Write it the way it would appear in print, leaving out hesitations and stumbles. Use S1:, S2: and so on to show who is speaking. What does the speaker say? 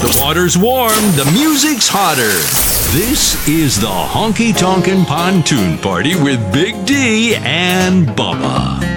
S1: The water's warm, the music's hotter. This is the Honky Tonkin' Pontoon Party with Big D and Bubba.